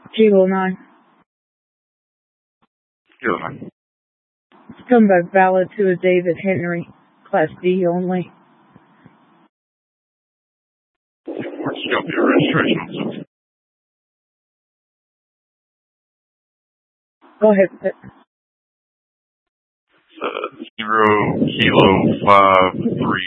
Kilo 9. Kilo 9. Scumbag ballot to a David Henry, Class D only. Ford Scorpio registration. Go ahead. 0 Kilo 5 3.